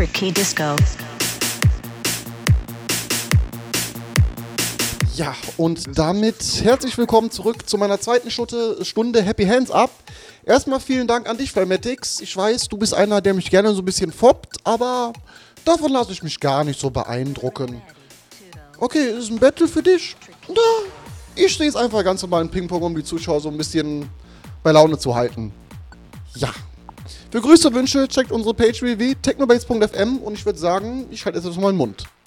Ricky Disco. Ja, und damit herzlich willkommen zurück zu meiner zweiten Stunde Happy Hands Up. Erstmal vielen Dank an dich, Flametix. Ich weiß, du bist einer, der mich gerne so ein bisschen foppt, aber davon lasse ich mich gar nicht so beeindrucken. Okay, ist ein Battle für dich? Na, ich stehe jetzt einfach ganz normal in Ping-Pong, um die Zuschauer so ein bisschen bei Laune zu halten. Ja. Für Grüße und Wünsche checkt unsere Page www.technobase.fm und ich würde sagen, ich halte jetzt mal den Mund.